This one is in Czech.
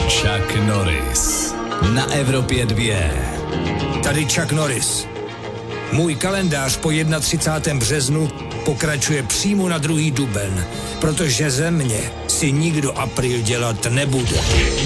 Chuck Norris na Evropě 2. Tady Chuck Norris. Můj kalendář po 31. březnu pokračuje přímo na 2. duben, protože ze mě si nikdo apríl dělat nebude.